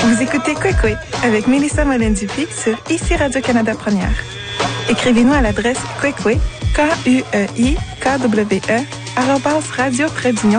Vous écoutez Kwekwe avec Mélissa Molen-Dupuis sur ICI Radio-Canada Première. Écrivez-nous à l'adresse kwekwe, KUEIKWE, @radio-canada.ca.